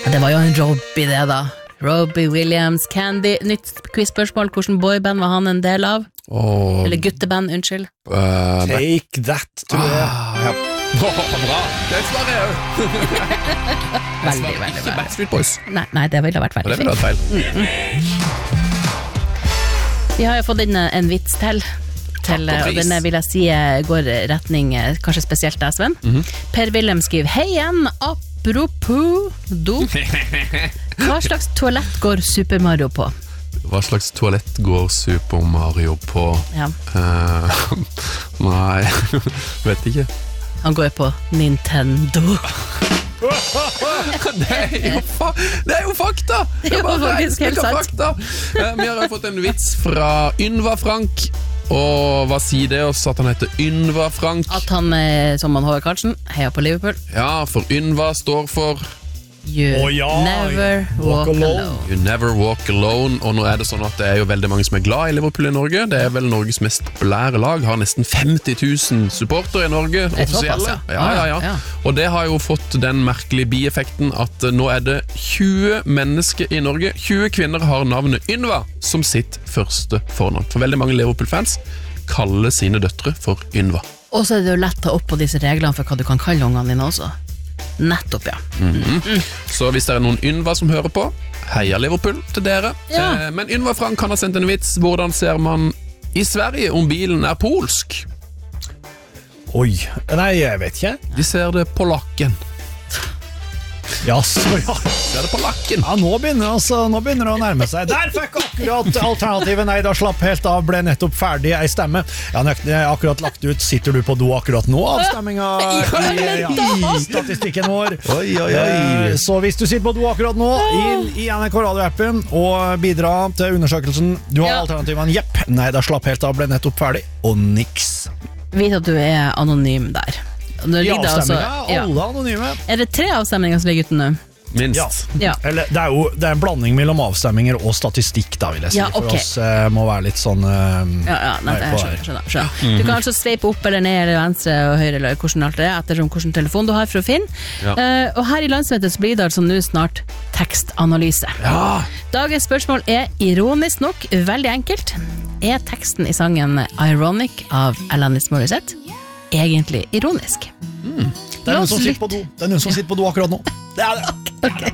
Det var jo en Robbie det da. Robbie Williams, Candy. Nytt quizspørsmål, hvordan boyband var han en del av? Eller gutteband, unnskyld. Take That, tror jeg. Ja. Bra, det svarer jeg jo. Veldig, veldig Ikke Backstreet Boys. Nei, det ville vært veldig Det ville vært feil. Vi har jo fått inn en vits til, og denne vil jeg si går retning, kanskje spesielt deg, Sven. Per Willem skriver, hei igjen, apropos do. Hva slags toalett går Super Mario på? Hva slags toalett går Super Mario på? Ja. Nei, vet ikke. Han går på Nintendo. Det er jo fakta! Det er jo faktisk helt sant. Vi har fått en vits fra Ynva Frank. Og hva sier det oss at han heter Ynva Frank? At han, som han Håvard Karlsen, heier på Liverpool. Ja, for Ynva står for You never walk alone. You never walk alone. Og nå er det sånn at det er jo veldig mange som er glad i Liverpool i Norge. Det er vel Norges mest populære lag. Har nesten 50 000 supportere i Norge, offisielle. Ja. Og det har jo fått den merkelige bieffekten at nå er det 20 mennesker i Norge, 20 kvinner har navnet Ynva som sitt første fornavn. For veldig mange Liverpool-fans kaller sine døtre for Ynva. Og så er det jo lett å ta opp på disse reglene for hva du kan kalle ungene dine også. Nettopp, ja. Så hvis det er noen Ynva som hører på, heia Liverpool til dere. Ja. Men Ynva Frank kan ha sendt en vits. Hvordan ser man i Sverige om bilen er polsk? Oi, nei, jeg vet ikke. De ser det på lakken. Ja, så ja. Ser det på lakken. Ja, nå begynner det å nærme seg. Der fikk akkurat alternativet. Nei, da slapp helt av, ble nettopp ferdig ei stemme. Jeg har akkurat lagt ut. Sitter du på do akkurat nå? Avstemminga i statistikken vår. Oi. Så hvis du sitter på do akkurat nå, inn i NRK Radio-appen og bidra til undersøkelsen. Du har alternativene. Jepp. Nei, da slapp helt av, ble nettopp ferdig. Og niks. Vet at du er anonym der. I avstemminga, alle anonyme. Er det 3 avstemninger som ligger ute nå? Minst. Ja. Eller, det er en blanding mellom avstemminger og statistikk da, vil jeg si. Ja, For oss må være litt sånn jeg skjønner. Du kan altså sveipe opp eller ned eller venstre og høyre eller hvordan alt det er, ettersom hvordan telefon du har for å finne. Og her i landsmøtet så blir det altså nå snart tekstanalyse. Dagens spørsmål er ironisk nok veldig enkelt. Er teksten i sangen Ironic av Alanis Morissette egentlig ironisk? Det er noen som sitter på do. Det er noen som sitter på do akkurat nå. Det er det. Okay.